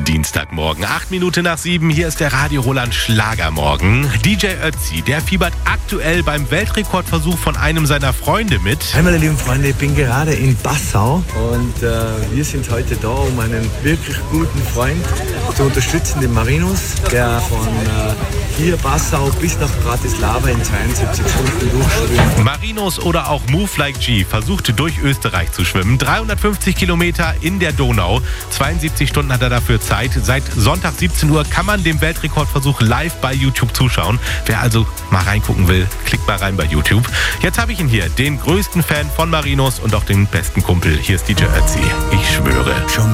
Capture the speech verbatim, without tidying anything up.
Dienstagmorgen, acht Minuten nach sieben. Hier ist der Radio Roland Schlagermorgen. D J Ötzi, der fiebert aktuell beim Weltrekordversuch von einem seiner Freunde mit. Hi meine lieben Freunde, ich bin gerade in Passau und äh, wir sind heute da, um einen wirklich guten Freund zu unterstützen, den Marinus, der von äh, hier Passau bis nach Bratislava in zweiundsiebzig Stunden durchschwimmt. Marinus oder auch Move Like G versucht durch Österreich zu schwimmen. dreihundertfünfzig Kilometer in der Donau. zweiundsiebzig Stunden hat er dafür Zeit. Seit Sonntag siebzehn Uhr kann man dem Weltrekordversuch live bei YouTube zuschauen. Wer also mal reingucken will, klickt mal rein bei YouTube. Jetzt habe ich ihn hier, den größten Fan von Marinus und auch den besten Kumpel. Hier ist D J Ötzi. Ich schwöre. Schon